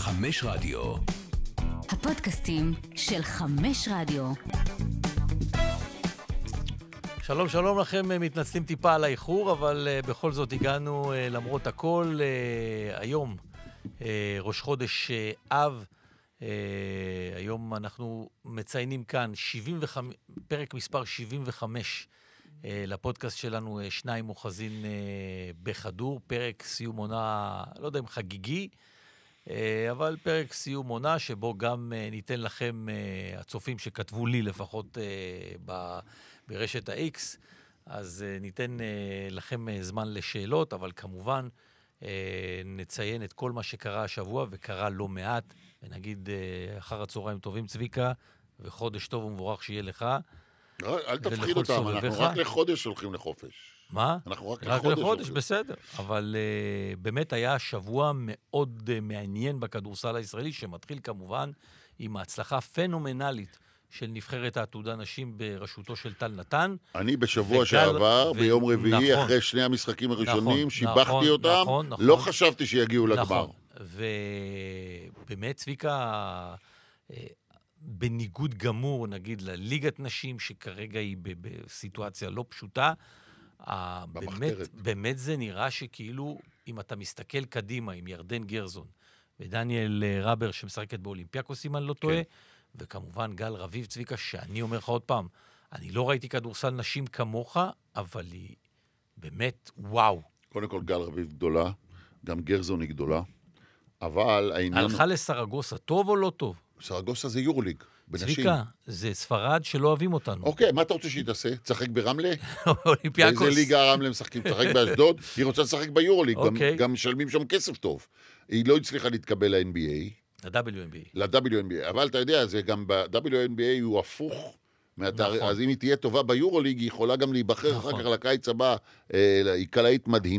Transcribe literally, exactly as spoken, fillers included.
חמש רדיו. הפודקאסטים של חמש רדיו. שלום שלום לכם, מתנצלים טיפה על האיחור, אבל uh, בכל זאת הגענו uh, למרות הכל. Uh, היום uh, ראש חודש uh, אב, uh, היום אנחנו מציינים כאן שבעים וחמש, פרק מספר שבעים וחמש uh, לפודקאסט שלנו, uh, שניים אוחזין uh, בכדור, פרק סיום עונה, לא יודע אם חגיגי, uh, אבל פרק סיום עונה שבו גם uh, ניתן לכם, uh, הצופים שכתבו לי לפחות uh, ב... ברשת ה-X, אז uh, ניתן uh, לכם uh, זמן לשאלות, אבל כמובן uh, נציין את כל מה שקרה השבוע, וקרה לא מעט, ונגיד uh, אחר הצהריים טובים צביקה, וחודש טוב ומבורך שיהיה לך. לא, אל תפחיד אותם, אנחנו רק לחודש הולכים לחופש. מה? אנחנו רק, רק לחודש, לחודש, בסדר. אבל uh, באמת היה שבוע מאוד uh, מעניין בכדורסל הישראלי, שמתחיל כמובן עם ההצלחה פנומנלית, של נבחרת העתודה נשים בראשותו של טל נתן. אני בשבוע וגל, שעבר, ו... ביום רביעי, נכון, אחרי שני המשחקים הראשונים, נכון, שיבחתי נכון, אותם, נכון, נכון, לא חשבתי שיגיעו לגמר. נכון, ובאמת צביקה, בניגוד גמור, נגיד, לליגת נשים, שכרגע היא בסיטואציה לא פשוטה, באמת, באמת זה נראה שכאילו, אם אתה מסתכל קדימה עם ירדן גרזון, ודניאל רבר שמשחקת באולימפיאקוס, אם אני לא טועה, כן. וכמובן גל רביב צביקה, שאני אומר לך עוד פעם, אני לא ראיתי כדורסל נשים כמוך, אבל היא באמת וואו. קודם כל גל רביב גדולה, גם גרזון היא גדולה, אבל העניין... הלכה לסרגוסה, טוב או לא טוב? סרגוסה זה יורוליג, בנשים. צביקה, זה ספרד שלא אוהבים אותנו. אוקיי, מה אתה רוצה שהיא תעשה? תשחק ברמלה? אולימפיאקוס. באיזה ליגה הרמלה משחקים? תשחק באשדוד? היא רוצה לשחק ביורוליג, גם, גם משלמים שם כסף טוב. היא לא הצליחה להתקבל ל-אן בי איי. ל-דאבליו אן בי איי. ל-דאבליו אן בי איי, אבל אתה יודע, זה גם ב-דאבליו אן בי איי הוא הפוך, מהתאר... נכון. אז אם היא תהיה טובה ביורוליג, היא יכולה גם להיבחר נכון. אחר כך לקיץ הבא, היא קלעית מדהים.